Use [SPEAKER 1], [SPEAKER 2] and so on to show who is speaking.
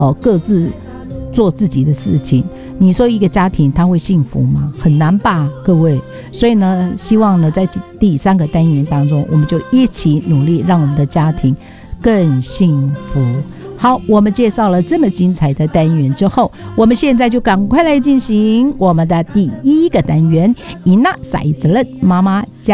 [SPEAKER 1] 各自做自己的事情，你说一个家庭他会幸福吗？很难吧，各位。所以呢，希望呢在第3个单元当中，我们就一起努力，让我们的家庭更幸福。好，我们介绍了这么精彩的单元之后，我们现在就赶快来进行我们的第1个单元，伊娜赛子乐妈妈家